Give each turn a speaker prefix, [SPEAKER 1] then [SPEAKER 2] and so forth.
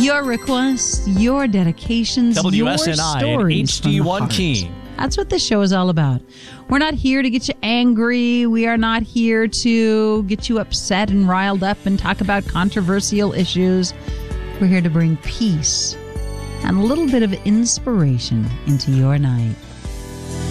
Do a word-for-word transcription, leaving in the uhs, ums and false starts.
[SPEAKER 1] Your requests, your dedications,
[SPEAKER 2] W S N
[SPEAKER 1] your
[SPEAKER 2] I
[SPEAKER 1] stories
[SPEAKER 2] and H D one
[SPEAKER 1] from the
[SPEAKER 2] Keene.
[SPEAKER 1] heart. That's what this show is all about. We're not here to get you angry. We are not here to get you upset and riled up and talk about controversial issues. We're here to bring peace and a little bit of inspiration into your night.